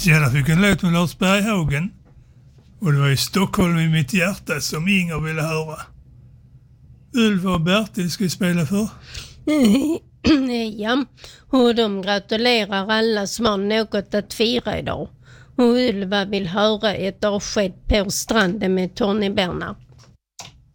Tjena, fick en låt med Lars Berghagen. Och det var i Stockholm i mitt hjärta som Inger ville höra. Ylva och Bertil ska vi spela för. Ja, och de gratulerar alla som har något att fira idag. Och Ylva vill höra ett avsked på stranden med Tony Bernhard.